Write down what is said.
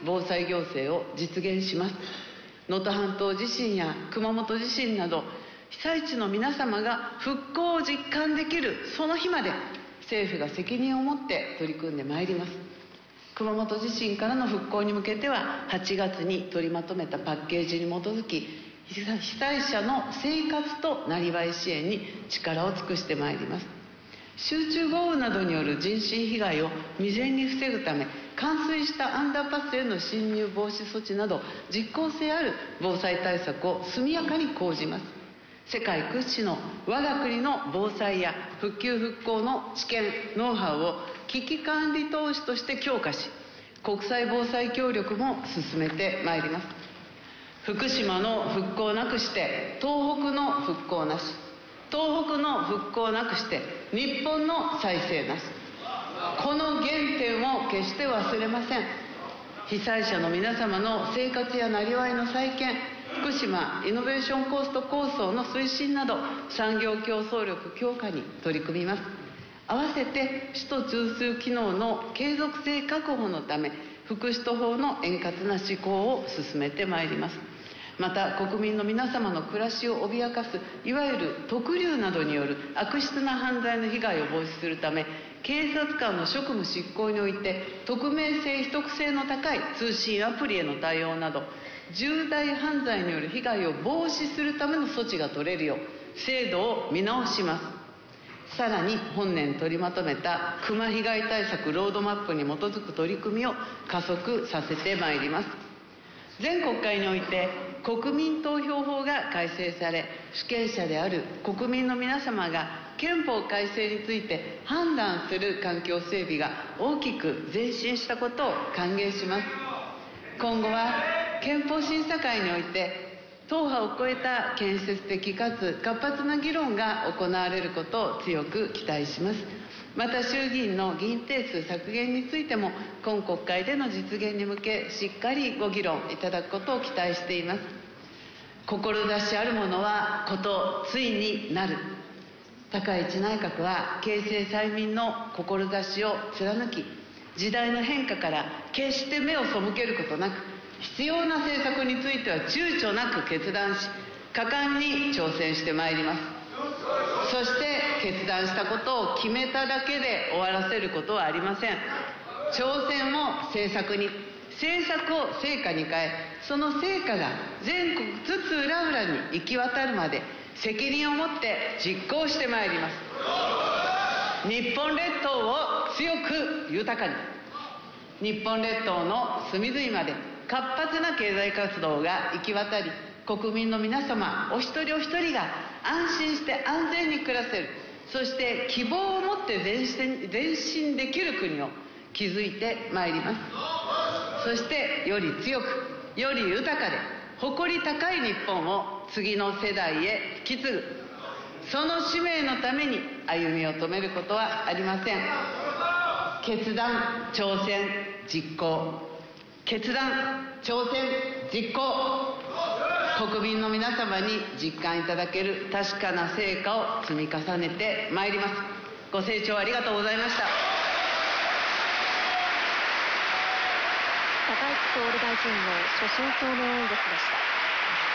防災行政を実現します。能登半島地震や熊本地震など、被災地の皆様が復興を実感できるその日まで、政府が責任を持って取り組んでまいります。熊本地震からの復興に向けては、8月に取りまとめたパッケージに基づき、被災者の生活となりわい支援に力を尽くしてまいります。集中豪雨などによる人身被害を未然に防ぐため、冠水したアンダーパスへの侵入防止措置など、実効性ある防災対策を速やかに講じます。世界屈指の我が国の防災や復旧復興の知見・ノウハウを危機管理投資として強化し、国際防災協力も進めてまいります。福島の復興なくして東北の復興なし、東北の復興なくして日本の再生なし、この原点を決して忘れません。被災者の皆様の生活やなりわいの再建、福島イノベーションコースト構想の推進など、産業競争力強化に取り組みます。合わせて首都中枢機能の継続性確保のため、副首都法の円滑な施行を進めてまいります。また、国民の皆様の暮らしを脅かすいわゆる特竜などによる悪質な犯罪の被害を防止するため、警察官の職務執行において匿名性・秘匿性の高い通信アプリへの対応など、重大犯罪による被害を防止するための措置が取れるよう制度を見直します。さらに本年取りまとめた熊被害対策ロードマップに基づく取り組みを加速させてまいります。前国会において国民投票法が改正され、主権者である国民の皆様が憲法改正について判断する環境整備が大きく前進したことを歓迎します。今後は憲法審査会において党派を超えた建設的かつ活発な議論が行われることを強く期待します。また衆議院の議員定数削減についても今国会での実現に向けしっかりご議論いただくことを期待しています。志ある者はことついになる。高市内閣は啓正済民の志を貫き、時代の変化から決して目を背けることなく、必要な政策については躊躇なく決断し、果敢に挑戦してまいります。そして決断したことを決めただけで終わらせることはありません。挑戦を政策に、政策を成果に変え、その成果が全国津々浦々に行き渡るまで責任を持って実行してまいります。日本列島を強く豊かに、日本列島の隅々まで活発な経済活動が行き渡り、国民の皆様お一人お一人が安心して安全に暮らせる、そして希望を持って前進できる国を築いてまいります。そしてより強く、より豊かで誇り高い日本を次の世代へ引き継ぐ、その使命のために歩みを止めることはありません。決断、挑戦、実行。決断、挑戦、実行。国民の皆様に実感いただける確かな成果を積み重ねてまいります。ご清聴ありがとうございました。 高市総理大臣の所信表明演説でした。